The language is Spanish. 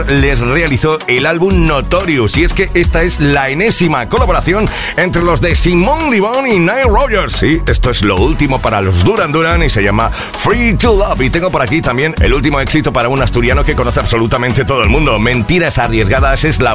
les realizó el álbum Notorious, y es que esta es la enésima colaboración entre los de Simon Le Bon y Nile Rodgers. Sí, esto es lo último para los Duran Duran y se llama Free to Love. Y tengo por aquí también el último éxito para un asturiano que conoce absolutamente todo el mundo. Mentiras arriesgadas es la